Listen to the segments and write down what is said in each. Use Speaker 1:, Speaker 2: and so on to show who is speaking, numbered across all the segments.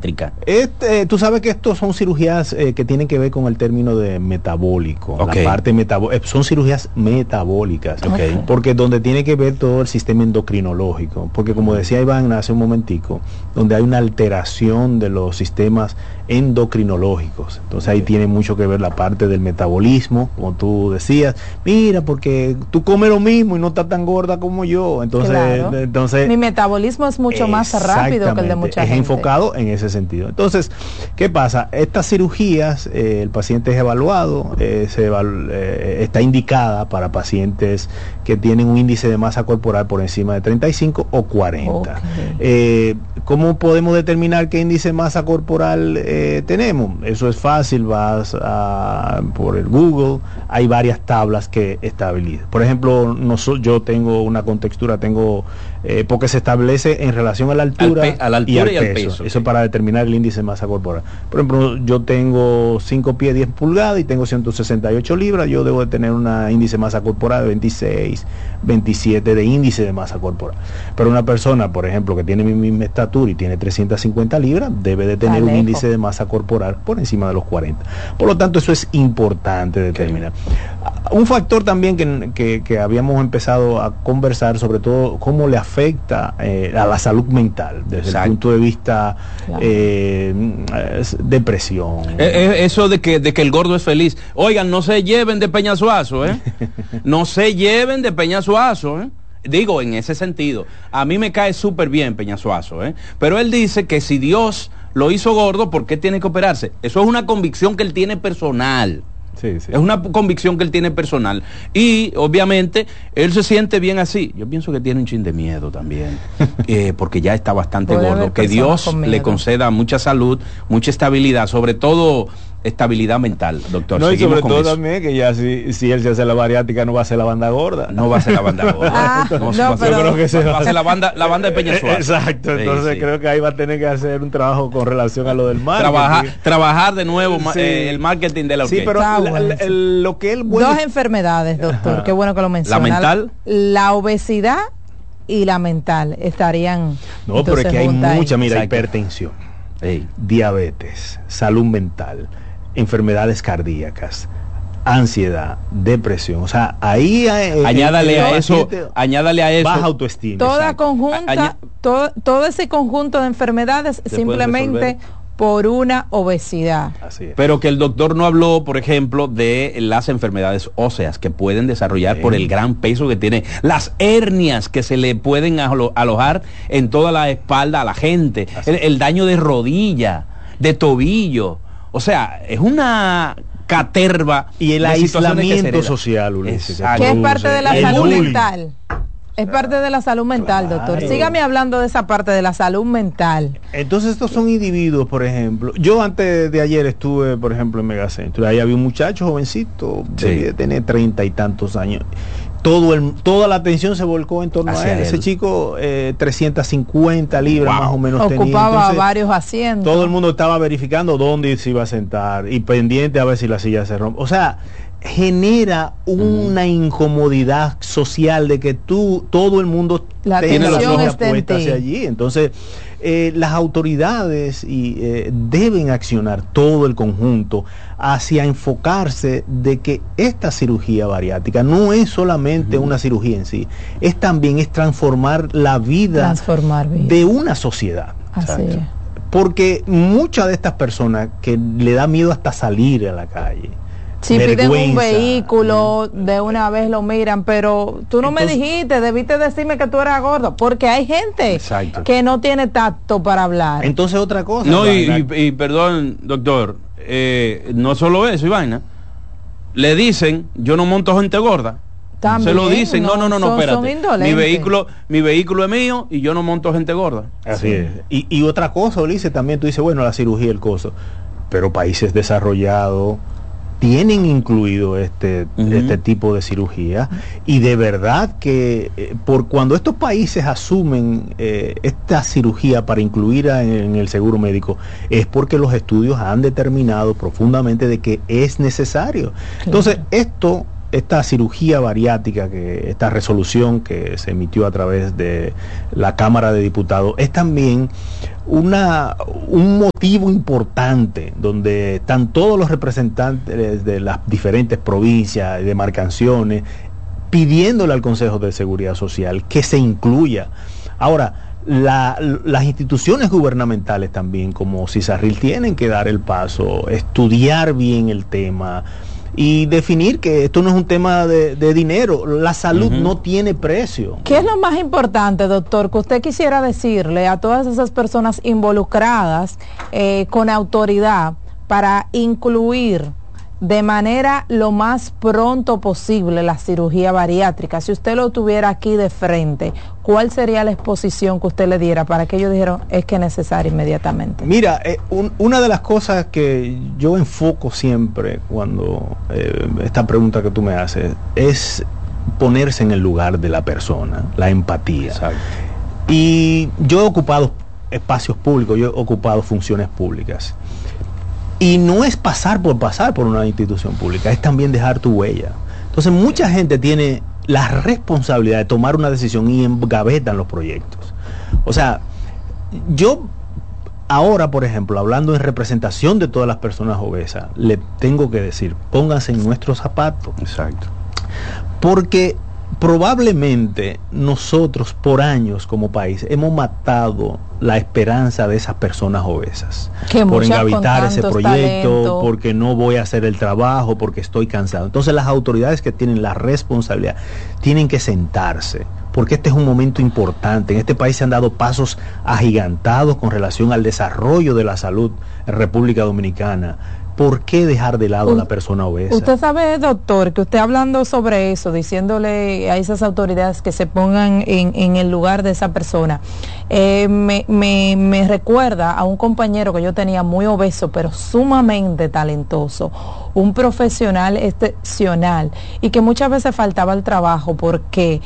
Speaker 1: bariátrica?
Speaker 2: Tú sabes que estos son cirugías que tienen que ver con el término de metabólico.
Speaker 1: Okay.
Speaker 2: La parte son cirugías metabólicas.
Speaker 1: Okay.
Speaker 2: Porque donde tiene que ver todo el sistema endocrinológico. Porque como decía Iván hace un momentico, donde hay una alteración de los sistemas endocrinológicos. Entonces ahí tiene mucho que ver la parte del metabolismo, como tú decías. Mira, porque tú comes lo mismo y no estás tan gorda como yo. Entonces,
Speaker 3: claro.
Speaker 2: entonces
Speaker 3: mi metabolismo es mucho más rápido que el de mucha gente.
Speaker 2: Es enfocado en ese sentido. Entonces, ¿qué pasa? Estas cirugías, el paciente es evaluado, está indicada para pacientes que tienen un índice de masa corporal por encima de 35 o 40. Okay. ¿Cómo podemos determinar qué índice de masa corporal tenemos? Eso es fácil, vas por el Google, hay varias tablas que estabilizan. Por ejemplo, yo tengo una contextura, porque se establece en relación a la altura, y al peso. Eso es para determinar el índice de masa corporal. Por ejemplo, yo tengo 5 pies 10 pulgadas y tengo 168 libras, yo debo de tener un índice de masa corporal de 26, 27 de índice de masa corporal. Pero una persona, por ejemplo, que tiene mi misma estatura y tiene 350 libras, debe de tener un índice de masa corporal por encima de los 40. Por lo tanto, eso es importante determinar. Un factor también que habíamos empezado a conversar, sobre todo cómo le afecta a la salud mental desde el punto de vista depresión.
Speaker 1: Eso de que el gordo es feliz. Oigan, no se lleven de Peñasuazo, no se lleven de Peñasuazo, Digo, en ese sentido, a mí me cae súper bien Peñasuazo, pero él dice que si Dios lo hizo gordo, ¿por qué tiene que operarse? Eso es una convicción que él tiene personal. Sí. Es una convicción que él tiene personal. Y obviamente él se siente bien así. Yo pienso que tiene un chin de miedo también, porque ya está bastante gordo. Que Dios le conceda mucha salud, mucha estabilidad, sobre todo estabilidad mental, doctor.
Speaker 2: No, y sobre todo también que ya si él se hace la bariátrica no va a ser la banda gorda.
Speaker 1: No va a ser la banda gorda.
Speaker 2: Yo creo que
Speaker 1: va a ser la banda de Peñasuazo.
Speaker 2: Exacto, entonces creo que ahí va a tener que hacer un trabajo con relación a lo del marketing.
Speaker 1: Trabajar de nuevo el marketing de la orquesta.
Speaker 2: Sí, pero lo que él...
Speaker 3: Dos enfermedades, doctor, qué bueno que lo menciona.
Speaker 1: ¿La mental?
Speaker 3: La obesidad y la mental estarían...
Speaker 2: No, pero es que hay mucha, mira, hipertensión, diabetes, salud mental, enfermedades cardíacas, ansiedad, depresión, o sea, ahí
Speaker 1: añádale a eso
Speaker 2: baja autoestima,
Speaker 3: todo ese conjunto de enfermedades simplemente por una obesidad.
Speaker 2: Así es.
Speaker 1: Pero que el doctor no habló, por ejemplo, de las enfermedades óseas que pueden desarrollar por el gran peso que tiene, las hernias que se le pueden alojar en toda la espalda a la gente, el daño de rodilla, de tobillo. O sea, es una caterva.
Speaker 2: Y el aislamiento social, Ulises,
Speaker 3: que es parte de la salud mental. Es parte de la salud mental, doctor. Sígame hablando de esa parte de la salud mental.
Speaker 2: Entonces estos son individuos, por ejemplo. Yo antes de ayer estuve, por ejemplo, en Megacentro. Ahí había un muchacho jovencito, debía tener 30 y tantos años. Toda la atención se volcó en torno a él. Ese chico, 350 libras más o menos
Speaker 3: ocupaba
Speaker 2: tenía. Entonces,
Speaker 3: varios asientos.
Speaker 2: Todo el mundo estaba verificando dónde se iba a sentar y pendiente a ver si la silla se rompe. O sea, genera una incomodidad social de que todo el mundo tiene las ojos puestas hacia allí. Entonces, las autoridades deben accionar todo el conjunto hacia enfocarse de que esta cirugía bariátrica no es solamente una cirugía en sí, es transformar la vida de una sociedad.
Speaker 3: Así es.
Speaker 2: Porque muchas de estas personas que le da miedo hasta salir a la calle,
Speaker 3: si piden un vehículo, de una vez lo miran, pero tú no me dijiste, debiste decirme que tú eras gordo, porque hay gente que no tiene tacto para hablar.
Speaker 2: Entonces otra cosa.
Speaker 1: No, y perdón, doctor, no solo eso, Ivana, le dicen, yo no monto gente gorda. También, se lo dicen, no, espérate. Mi vehículo es mío y yo no monto gente gorda.
Speaker 2: Así es. Y otra cosa, Ulises, también tú dices, bueno, la cirugía, el costo, pero países desarrollados tienen incluido este tipo de cirugía, y de verdad que por cuando estos países asumen esta cirugía para incluirla en el seguro médico, es porque los estudios han determinado profundamente de que es necesario. Entonces, esto esta cirugía bariátrica, esta resolución que se emitió a través de la Cámara de Diputados, es también un motivo importante donde están todos los representantes de las diferentes provincias y demarcaciones pidiéndole al Consejo de Seguridad Social que se incluya. Ahora, las instituciones gubernamentales también, como CISARRIL, tienen que dar el paso, estudiar bien el tema y definir que esto no es un tema de dinero. La salud no tiene precio.
Speaker 3: ¿Qué es lo más importante, doctor, que usted quisiera decirle a todas esas personas involucradas con autoridad para incluir de manera lo más pronto posible la cirugía bariátrica? Si usted lo tuviera aquí de frente, ¿cuál sería la exposición que usted le diera para que ellos dijeran es que es necesario inmediatamente?
Speaker 2: Mira, una de las cosas que yo enfoco siempre cuando esta pregunta que tú me haces es ponerse en el lugar de la persona, la empatía.
Speaker 1: Exacto.
Speaker 2: Y yo he ocupado espacios públicos, yo he ocupado funciones públicas. Y no es pasar por una institución pública, es también dejar tu huella. Entonces mucha gente tiene la responsabilidad de tomar una decisión y engavetan los proyectos. O sea, yo ahora, por ejemplo, hablando en representación de todas las personas obesas, le tengo que decir, pónganse en nuestros zapatos.
Speaker 1: Exacto.
Speaker 2: Porque probablemente nosotros por años como país hemos matado la esperanza de esas personas obesas por engavetar ese proyecto, talento, porque no voy a hacer el trabajo, porque estoy cansado. Entonces las autoridades que tienen la responsabilidad tienen que sentarse, porque este es un momento importante. En este país se han dado pasos agigantados con relación al desarrollo de la salud en República Dominicana. ¿Por qué dejar de lado a la persona obesa?
Speaker 3: Usted sabe, doctor, que usted hablando sobre eso, diciéndole a esas autoridades que se pongan en el lugar de esa persona, me recuerda a un compañero que yo tenía muy obeso, pero sumamente talentoso, un profesional excepcional, y que muchas veces faltaba al trabajo porque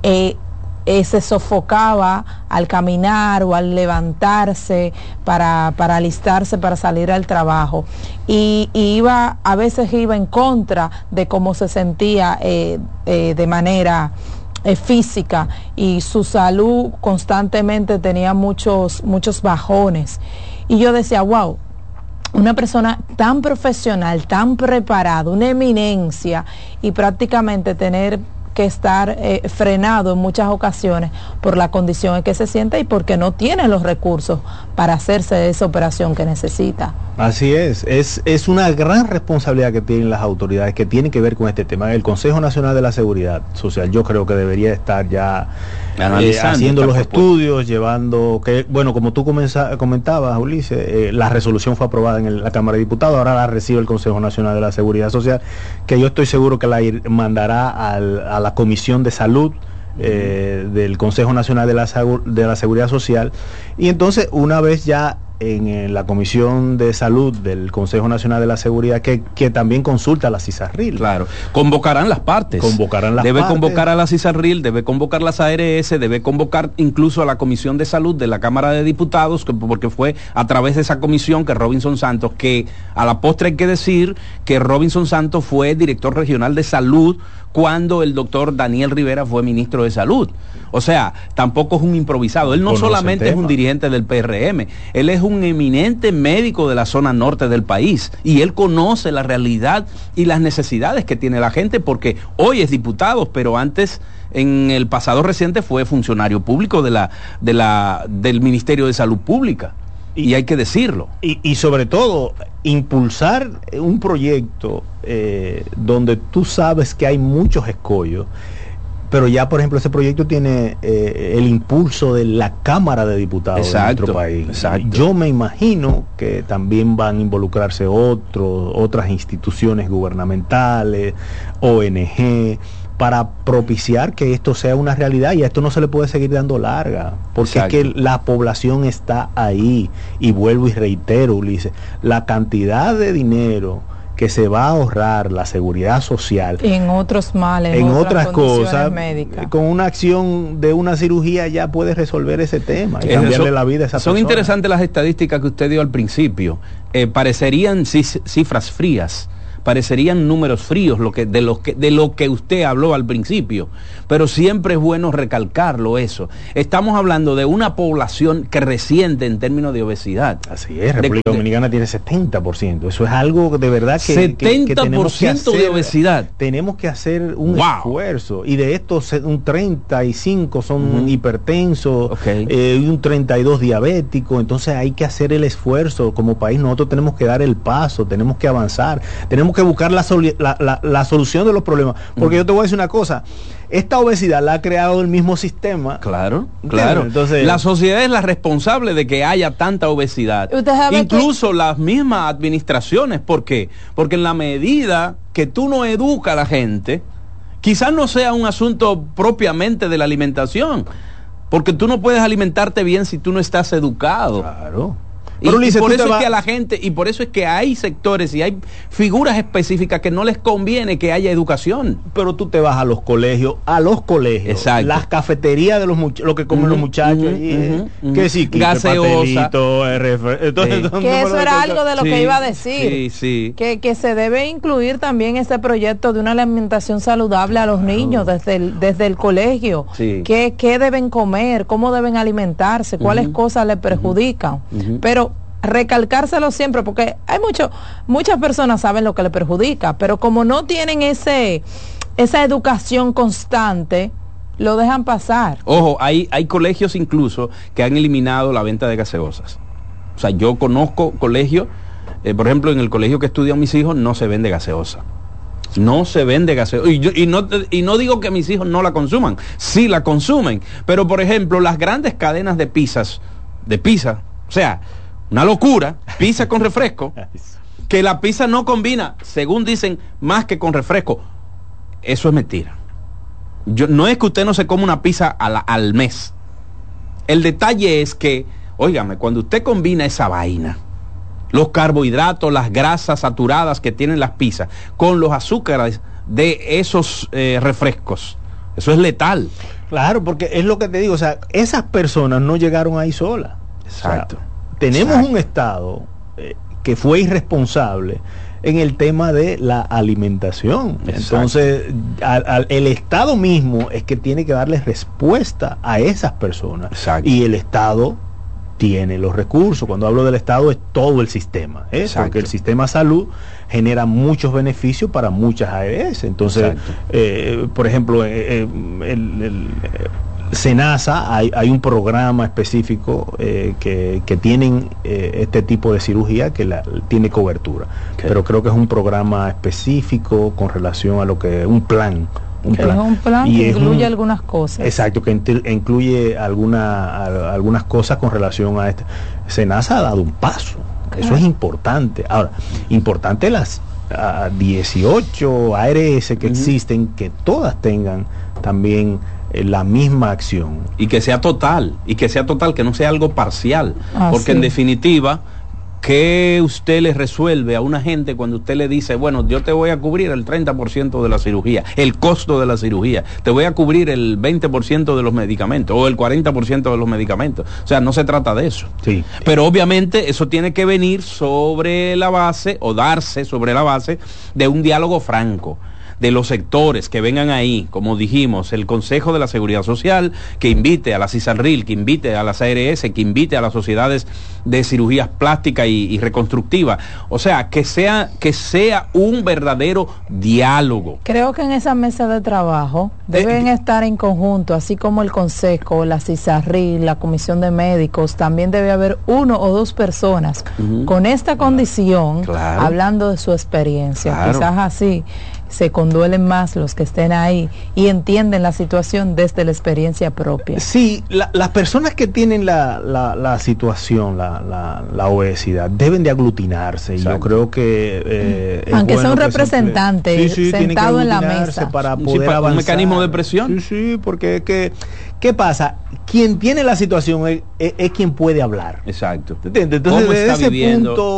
Speaker 3: se sofocaba al caminar o al levantarse para alistarse para salir al trabajo, y a veces iba en contra de cómo se sentía de manera física, y su salud constantemente tenía muchos bajones. Y yo decía, wow, una persona tan profesional, tan preparada, una eminencia, y prácticamente tener que estar frenado en muchas ocasiones por la condición en que se siente y porque no tiene los recursos para hacerse esa operación que necesita.
Speaker 2: Así es una gran responsabilidad que tienen las autoridades que tienen que ver con este tema. El Consejo Nacional de la Seguridad Social, yo creo que debería estar ya haciendo los estudios, llevando, bueno, como tú comentabas, Ulises, la resolución fue aprobada en la Cámara de Diputados, ahora la recibe el Consejo Nacional de la Seguridad Social, que yo estoy seguro que la mandará a la Comisión de Salud del Consejo Nacional de la Seguridad Social, y entonces una vez ya en la Comisión de Salud del Consejo Nacional de la Seguridad, que también consulta a la CISARRIL.
Speaker 1: Claro, convocarán las partes. Debe convocar a la CISARRIL, debe convocar las ARS, debe convocar incluso a la Comisión de Salud de la Cámara de Diputados, porque fue a través de esa comisión que Robinson Santos, que a la postre hay que decir que Robinson Santos fue director regional de salud cuando el doctor Daniel Rivera fue ministro de Salud. O sea, tampoco es un improvisado. Él no solamente es un dirigente del PRM, él es un eminente médico de la zona norte del país, y él conoce la realidad y las necesidades que tiene la gente, porque hoy es diputado, pero antes, en el pasado reciente, fue funcionario público del Ministerio de Salud Pública. Y hay que decirlo.
Speaker 2: Y sobre todo, impulsar un proyecto donde tú sabes que hay muchos escollos, pero ya, por ejemplo, ese proyecto tiene el impulso de la Cámara de Diputados de nuestro país.
Speaker 1: Exacto.
Speaker 2: Yo me imagino que también van a involucrarse otras instituciones gubernamentales, ONG, para propiciar que esto sea una realidad, y a esto no se le puede seguir dando larga, porque Exacto. Es que la población está ahí, y vuelvo y reitero, Ulises, la cantidad de dinero que se va a ahorrar la seguridad social
Speaker 3: en otros males,
Speaker 2: en otras cosas
Speaker 3: médicas.
Speaker 2: Con una acción de una cirugía ya puede resolver ese tema y cambiarle la vida a esa persona.
Speaker 1: Son interesantes las estadísticas que usted dio al principio, parecerían cifras frías, parecerían números fríos de lo que usted habló al principio, pero siempre es bueno recalcarlo eso. Estamos hablando de una población creciente en términos de obesidad.
Speaker 2: Así es, República Dominicana tiene 70%. Eso es algo de verdad que
Speaker 1: 70%
Speaker 2: que tenemos que hacer,
Speaker 1: de obesidad.
Speaker 2: Tenemos que hacer un esfuerzo, y de estos un 35 son hipertensos, y un 32 diabéticos. Entonces hay que hacer el esfuerzo como país. Nosotros tenemos que dar el paso, tenemos que avanzar, tenemos que buscar la solución de los problemas, porque yo te voy a decir una cosa: esta obesidad la ha creado el mismo sistema.
Speaker 1: Claro.
Speaker 2: Entonces,
Speaker 1: la sociedad es la responsable de que haya tanta obesidad, incluso las mismas administraciones. ¿Por qué? Porque en la medida que tú no educas a la gente, quizás no sea un asunto propiamente de la alimentación, porque tú no puedes alimentarte bien si tú no estás educado.
Speaker 2: Claro.
Speaker 1: Y por eso es que a la gente, y por eso es que hay sectores y hay figuras específicas que no les conviene que haya educación.
Speaker 2: Pero tú te vas a los colegios,
Speaker 1: exacto,
Speaker 2: las cafeterías de lo que comen los muchachos, que sí,
Speaker 1: gaseosa,
Speaker 3: que eso era algo de lo que iba a decir,
Speaker 1: sí.
Speaker 3: Que se debe incluir también este proyecto de una alimentación saludable a los niños desde el colegio. ¿Qué deben comer? ¿Cómo deben alimentarse? ¿Cuáles cosas les perjudican? Pero recalcárselo siempre, porque hay muchas personas saben lo que le perjudica, pero como no tienen esa educación constante, lo dejan pasar.
Speaker 1: Ojo, hay colegios incluso que han eliminado la venta de gaseosas. O sea, yo conozco colegios, por ejemplo, en el colegio que estudian mis hijos no se vende gaseosa. No se vende gaseosa. Y no digo que mis hijos no la consuman, sí la consumen, pero por ejemplo, las grandes cadenas de pizza, o sea, una locura, pizza con refresco, que la pizza no combina, según dicen, más que con refresco. Eso es mentira. No es que usted no se come una pizza al mes. El detalle es que, óigame, cuando usted combina esa vaina, los carbohidratos, las grasas saturadas que tienen las pizzas, con los azúcares de esos refrescos, eso es letal.
Speaker 2: Claro, porque es lo que te digo, o sea, esas personas no llegaron ahí solas.
Speaker 1: Exacto.
Speaker 2: O sea, tenemos un Estado que fue irresponsable en el tema de la alimentación. Exacto. Entonces, el Estado mismo es que tiene que darle respuesta a esas personas.
Speaker 1: Exacto.
Speaker 2: Y el Estado tiene los recursos. Cuando hablo del Estado es todo el sistema, porque el sistema salud genera muchos beneficios para muchas ARS. Entonces, por ejemplo, SENASA, hay un programa específico que tienen este tipo de cirugía que tiene cobertura, pero creo que es un programa específico con relación a lo que un plan
Speaker 3: es un plan
Speaker 2: y
Speaker 3: que incluye algunas cosas.
Speaker 2: Exacto, que incluye algunas cosas con relación a esto. SENASA ha dado un paso, eso es importante. Ahora, importante las 18 ARS que existen, que todas tengan también la misma acción.
Speaker 1: Y que sea total, que no sea algo parcial, porque en definitiva, ¿qué usted le resuelve a una gente cuando usted le dice, bueno, yo te voy a cubrir el 30% de la cirugía, el costo de la cirugía, te voy a cubrir el 20% de los medicamentos o el 40% de los medicamentos? O sea, no se trata de eso.
Speaker 2: Sí.
Speaker 1: Pero obviamente eso tiene que venir sobre la base o darse sobre la base de un diálogo franco, de los sectores que vengan ahí, como dijimos, el Consejo de la Seguridad Social, que invite a la CISALRIL, que invite a las ARS, que invite a las sociedades de cirugías plásticas y reconstructivas. O sea, que sea un verdadero diálogo.
Speaker 3: Creo que en esa mesa de trabajo deben estar en conjunto, así como el Consejo, la CISALRIL, la Comisión de Médicos, también debe haber 1 o 2 personas con esta condición, hablando de su experiencia. Quizás así se conduelen más los que estén ahí y entienden la situación desde la experiencia propia.
Speaker 2: Sí, las personas que tienen la situación, la obesidad, deben de aglutinarse. Y yo creo que
Speaker 3: aunque sea un representante sentado en la mesa
Speaker 2: para poder avanzar.
Speaker 1: ¿Un mecanismo de presión?
Speaker 2: Sí, porque ¿qué pasa? Quien tiene la situación es quien puede hablar.
Speaker 1: Exacto.
Speaker 2: ¿Entiendes? Entonces, desde ese punto,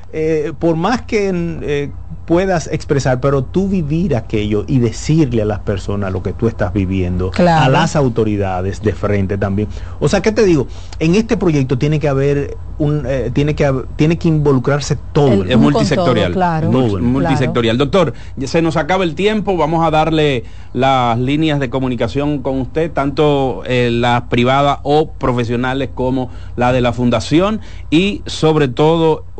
Speaker 2: por más que puedas expresar, pero tú vivir aquello y decirle a las personas lo que tú estás viviendo,
Speaker 3: claro,
Speaker 2: a las autoridades de frente también. O sea, ¿qué te digo? En este proyecto tiene que haber tiene que involucrarse todo.
Speaker 1: Es multisectorial.
Speaker 3: Todo, claro,
Speaker 1: multisectorial. Claro. Doctor, se nos acaba el tiempo, vamos a darle las líneas de comunicación con usted, tanto las privadas o profesionales como la de la fundación, y sobre todo